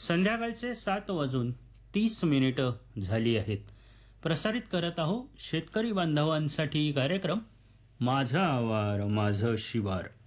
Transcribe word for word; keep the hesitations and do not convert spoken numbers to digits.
संध्याकाळचे सात वाजून तीस मिनिटं झाली आहेत. प्रसारित करत आहो शेतकरी बांधवांसाठी कार्यक्रम माझा आवार माझं शिवार.